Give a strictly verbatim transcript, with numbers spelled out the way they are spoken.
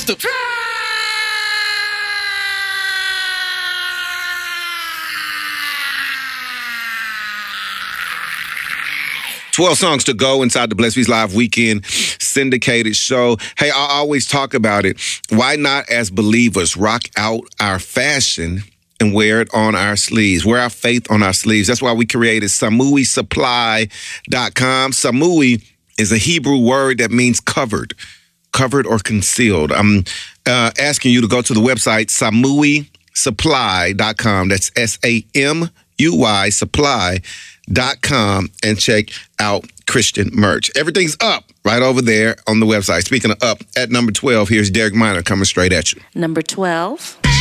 the... twelve songs to go inside the Blessed Feast Live Weekend syndicated show. Hey, I always talk about it. Why not, as believers, rock out our fashion and wear it on our sleeves? Wear our faith on our sleeves. That's why we created Samui Supply dot com. Samui is a Hebrew word that means covered, covered or concealed. I'm uh, asking you to go to the website Samui Supply dot com. That's S A M U Y Supply dot com and check out Christian merch. Everything's up right over there on the website. Speaking of up, at number twelve, here's Derek Minor coming straight at you. Number twelve.